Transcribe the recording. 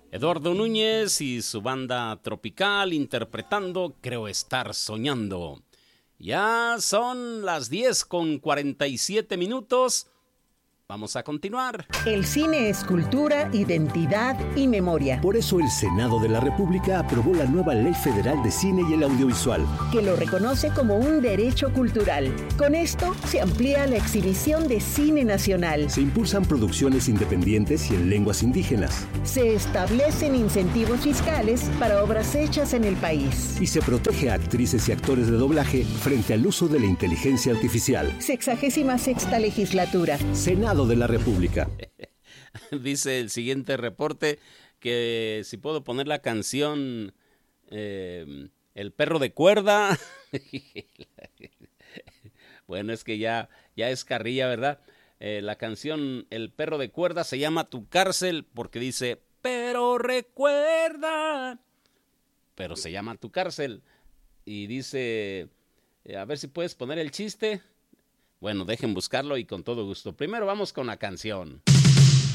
Eduardo Núñez y su banda Tropical interpretando Creo estar soñando. Ya son las 10:47. Vamos a continuar. El cine es cultura, identidad y memoria. Por eso el Senado de la República aprobó la nueva Ley Federal de Cine y el Audiovisual, que lo reconoce como un derecho cultural. Con esto se amplía la exhibición de cine nacional. Se impulsan producciones independientes y en lenguas indígenas. Se establecen incentivos fiscales para obras hechas en el país. Y se protege a actrices y actores de doblaje frente al uso de la inteligencia artificial. 66ª legislatura. Senado de la República. Dice el siguiente reporte que si puedo poner la canción El perro de cuerda. Bueno, es que ya es carrilla, ¿verdad? La canción El perro de cuerda se llama Tu cárcel porque dice, pero recuerda. Pero se llama Tu cárcel. Y dice, a ver si puedes poner el chiste. Bueno, dejen buscarlo y con todo gusto. Primero vamos con la canción.